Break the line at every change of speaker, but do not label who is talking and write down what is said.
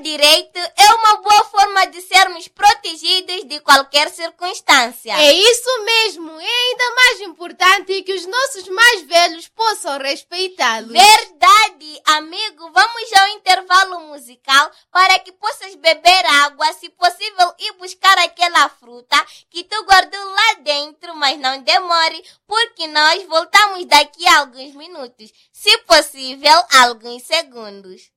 direito é uma boa forma de sermos protegidos de qualquer circunstância.
É isso mesmo. É ainda mais importante que os nossos mais velhos possam respeitá-los.
Verdade, amigo. Vamos ao intervalo musical para que possas beber água, se possível ir buscar aquela fruta que tu guardou lá dentro, mas não demore, porque nós voltamos daqui a alguns minutos, se possível, alguns segundos.